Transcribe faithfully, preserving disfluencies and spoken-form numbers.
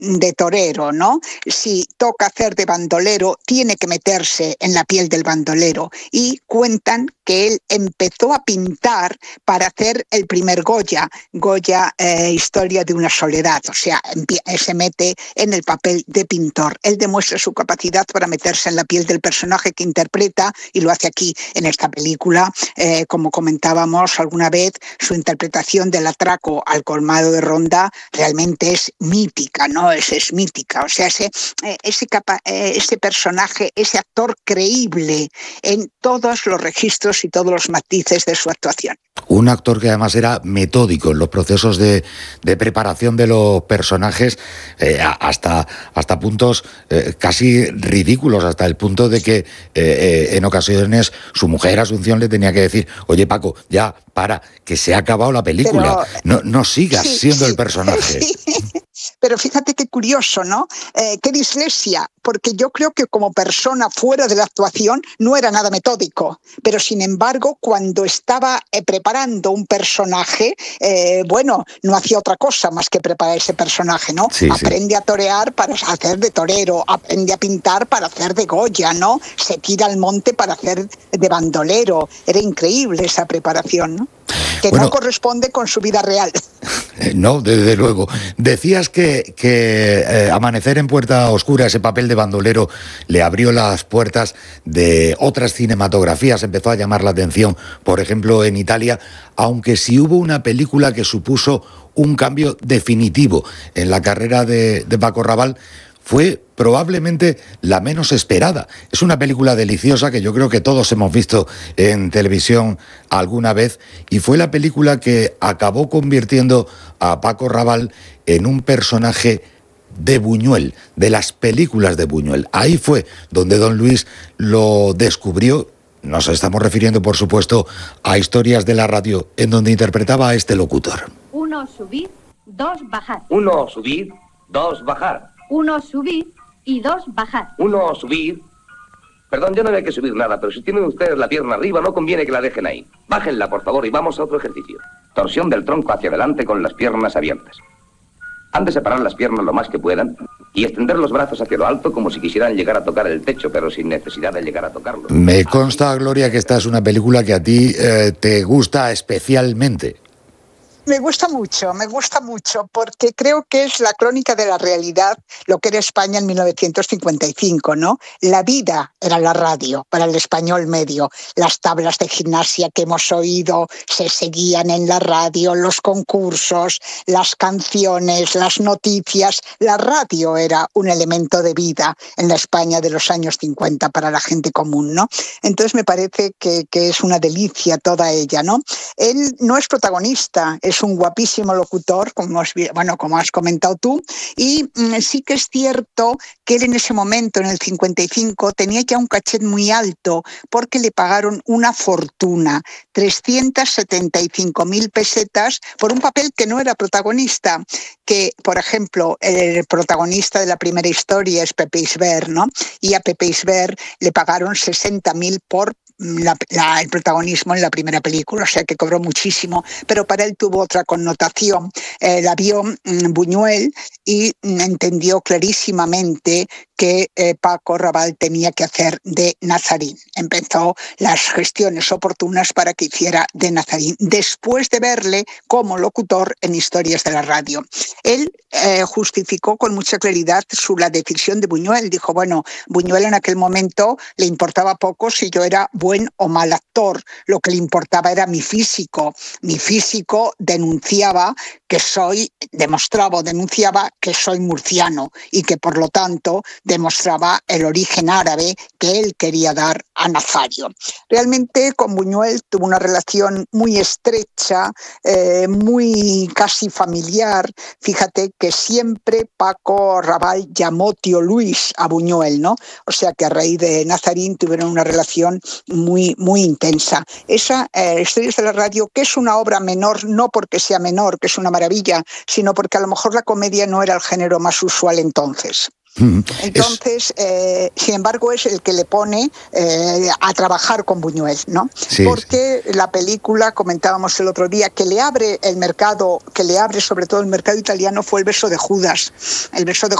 de torero, ¿no? Si toca hacer de bandolero, tiene que meterse en la piel del bandolero. Y cuentan que él empezó a pintar para hacer el primer Goya, Goya, eh, Historia de una soledad, o sea, se mete en el papel de pintor. Él demuestra su capacidad para meterse en la piel del personaje que interpreta y lo hace aquí en esta película. Eh, como comentábamos alguna vez, su interpretación del atraco al colmado de Ronda realmente es mítica, ¿no? Es, es mítica, o sea, ese, ese, capa, ese personaje, ese actor creíble en todos los registros y todos los matices de su actuación. Un actor que además era metódico en los procesos de, de preparación de los personajes, eh, hasta, hasta puntos eh, casi ridículos, hasta el punto de que eh, eh, en ocasiones su mujer Asunción le tenía que decir: oye Paco, ya, para, que se ha acabado la película, Pero, no, no sigas sí, siendo sí, el personaje. Sí. Pero fíjate qué curioso, ¿no? Eh, qué dislexia, porque yo creo que como persona fuera de la actuación no era nada metódico, pero sin embargo cuando estaba eh, preparando un personaje, eh, bueno, no hacía otra cosa más que preparar ese personaje, ¿no? Sí, aprende sí. a torear para hacer de torero, aprende a pintar para hacer de Goya, ¿no? Se tira al monte para hacer de bandolero. Era increíble esa preparación, ¿no? Que bueno, no corresponde con su vida real. No, desde luego. Decías que, que eh, Amanecer en Puerta Oscura, ese papel de bandolero, le abrió las puertas de otras cinematografías, empezó a llamar la atención, por ejemplo, en Italia, aunque sí hubo una película que supuso un cambio definitivo en la carrera de, de Paco Raval. Fue probablemente la menos esperada. Es una película deliciosa que yo creo que todos hemos visto en televisión alguna vez, y fue la película que acabó convirtiendo a Paco Raval en un personaje de Buñuel, de las películas de Buñuel. Ahí fue donde don Luis lo descubrió. Nos estamos refiriendo, por supuesto, a Historias de la Radio, en donde interpretaba a este locutor. Uno subir, dos bajar. Uno subir, dos bajar. Uno subir y dos bajar. Uno subir. Perdón, yo no había que subir nada, pero si tienen ustedes la pierna arriba, no conviene que la dejen ahí. Bájenla, por favor, y vamos a otro ejercicio. Torsión del tronco hacia adelante con las piernas abiertas. Han de separar las piernas lo más que puedan y extender los brazos hacia lo alto como si quisieran llegar a tocar el techo, pero sin necesidad de llegar a tocarlo. Me consta, Gloria, que esta es una película que a ti eh, te gusta especialmente. Me gusta mucho, me gusta mucho, porque creo que es la crónica de la realidad, lo que era España en mil novecientos cincuenta y cinco, ¿no? La vida era la radio para el español medio. Las tablas de gimnasia que hemos oído se seguían en la radio, los concursos, las canciones, las noticias. La radio era un elemento de vida en la España de los años cincuenta para la gente común, ¿no? Entonces me parece que, que es una delicia toda ella, ¿no? Él no es protagonista, es un guapísimo locutor, como has, bueno, como has comentado tú, y mm, sí que es cierto que él en ese momento, en el cincuenta y cinco, tenía ya un cachet muy alto porque le pagaron una fortuna, trescientas setenta y cinco mil pesetas, por un papel que no era protagonista, que, por ejemplo, el protagonista de la primera historia es Pepe Isbert, ¿no? Y a Pepe Isbert le pagaron sesenta mil por La, la, el protagonismo en la primera película, o sea que cobró muchísimo, pero para él tuvo otra connotación. Eh, la vio mm, Buñuel y mm, entendió clarísimamente que eh, Paco Raval tenía que hacer de Nazarín. Empezó las gestiones oportunas para que hiciera de Nazarín, después de verle como locutor en Historias de la Radio. Él eh, justificó con mucha claridad su, la decisión de Buñuel. Dijo, bueno, Buñuel en aquel momento le importaba poco si yo era buen o mal actor. Lo que le importaba era mi físico. Mi físico denunciaba que soy, demostraba o denunciaba que soy murciano y que por lo tanto demostraba el origen árabe que él quería dar a Nazario. Realmente con Buñuel tuvo una relación muy estrecha, eh, muy casi familiar. Fíjate que siempre Paco Raval llamó tío Luis a Buñuel, ¿no? O sea que a raíz de Nazarín tuvieron una relación muy, muy intensa. Esa eh, Historias de la Radio, que es una obra menor, no porque sea menor, que es una maravilla, sino porque a lo mejor la comedia no era el género más usual entonces. Entonces, eh, sin embargo, es el que le pone eh, a trabajar con Buñuel, ¿no? Sí, Porque sí. La película, comentábamos el otro día, que le abre el mercado, que le abre sobre todo el mercado italiano, fue El beso de Judas. El beso de